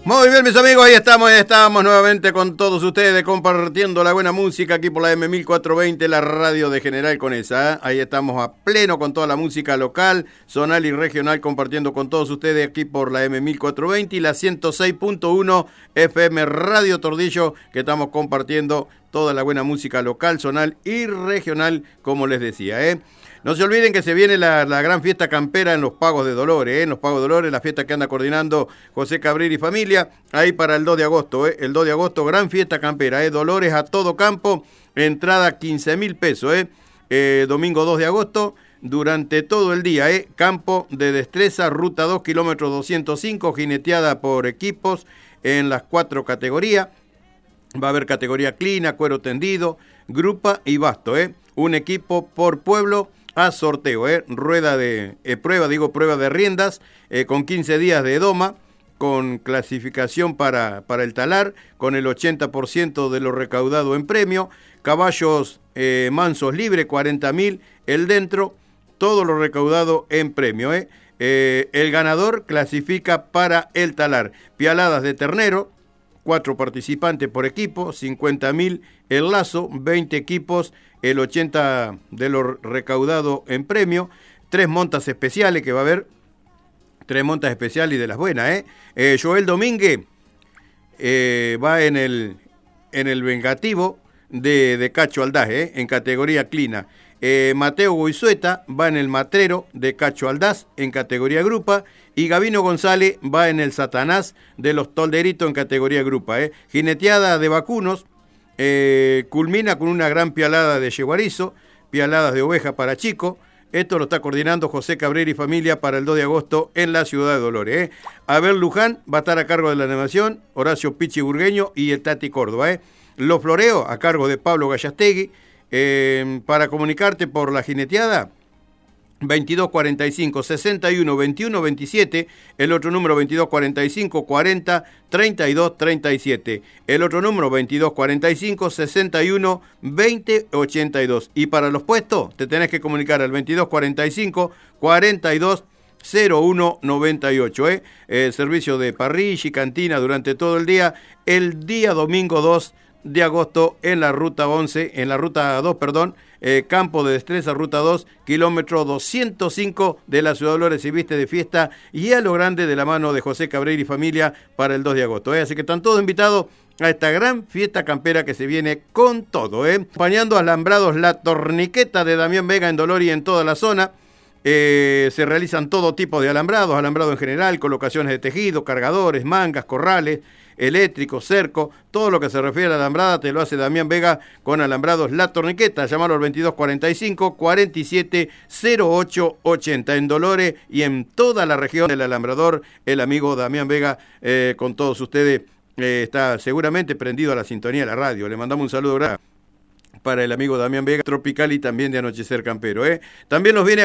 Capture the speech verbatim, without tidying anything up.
Muy bien, mis amigos, ahí estamos, ahí estamos nuevamente con todos ustedes compartiendo la buena música aquí por la M mil cuatrocientos veinte, la radio de General Conesa. ¿eh? Ahí estamos a pleno con toda la música local, zonal y regional compartiendo con todos ustedes aquí por la M mil cuatrocientos veinte y la ciento seis punto uno F M Radio Tordillo, que estamos compartiendo toda la buena música local, zonal y regional, como les decía, ¿eh? No se olviden que se viene la, la gran fiesta campera en los Pagos de Dolores, ¿eh? En los Pagos de Dolores, la fiesta que anda coordinando José Cabrera y familia, ahí para el dos de agosto, ¿eh? El dos de agosto, gran fiesta campera, ¿eh? Dolores a todo campo, entrada quince mil pesos, ¿eh? Eh, domingo dos de agosto, durante todo el día, ¿eh? Campo de destreza, ruta dos, kilómetros doscientos cinco, jineteada por equipos en las cuatro categorías. Va a haber categoría clina, cuero tendido, grupa y basto, ¿eh? Un equipo por pueblo a sorteo, ¿eh? Rueda de eh, prueba, digo prueba de riendas, eh, con quince días de doma, con clasificación para, para el talar, con el ochenta por ciento de lo recaudado en premio, caballos eh, mansos libres, cuarenta mil, el dentro, todo lo recaudado en premio, ¿eh? Eh, el ganador clasifica para el talar, pialadas de ternero, cuatro participantes por equipo, cincuenta mil el lazo, veinte equipos, el ochenta de lo recaudado en premio, tres montas especiales que va a haber, tres montas especiales y de las buenas, ¿eh? eh Joel Domínguez eh, va en el, en el vengativo de, de Cacho Aldaz, ¿eh? En categoría clina. Eh, Mateo Guizueta va en el matrero de Cacho Aldaz en categoría grupa, y Gabino González va en el Satanás de los Tolderitos en categoría grupa, ¿eh? Jineteada de vacunos, eh, culmina con una gran pialada de yeguarizo, pialadas de oveja para chico. Esto lo está coordinando José Cabrera y familia para el dos de agosto en la ciudad de Dolores, ¿eh? Abel Luján va a estar a cargo de la animación, Horacio Pichi Burgueño y el Tati Córdoba, ¿eh? Los floreos a cargo de Pablo Gallastegui. Eh, para comunicarte por la jineteada, veintidós cuarenta y cinco, sesenta y uno, veintiuno, veintisiete, el otro número veintidós cuarenta y cinco, cuarenta, treinta y dos, treinta y siete, el otro número veintidós cuarenta y cinco, sesenta y uno, veinte, ochenta y dos, y para los puestos te tenés que comunicar al veintidós cuarenta y cinco, cuarenta y dos, cero uno, noventa y ocho, ¿eh? El servicio de parrilla y cantina durante todo el día, el día domingo dos de agosto en la ruta once, en la ruta dos, perdón, eh, campo de destreza, ruta dos, kilómetro doscientos cinco de la ciudad de Dolores, y viste de fiesta y a lo grande de la mano de José Cabrera y familia para el dos de agosto, ¿eh? Así que están todos invitados a esta gran fiesta campera que se viene con todo, ¿eh? Acompañando alambrados La Torniqueta de Damián Vega en Dolores y en toda la zona. Eh, se realizan todo tipo de alambrados, alambrado en general, colocaciones de tejido, cargadores, mangas, corrales, eléctricos, cerco, todo lo que se refiere a la alambrada te lo hace Damián Vega con alambrados La Torniqueta. Llamalo al veintidós cuarenta y cinco, cuarenta y siete, cero ocho ochenta en Dolores y en toda la región del alambrador. El amigo Damián Vega eh, con todos ustedes eh, está seguramente prendido a la sintonía de la radio. Le mandamos un saludo grande para el amigo Damián Vega, tropical y también de Anochecer Campero, ¿eh? También nos viene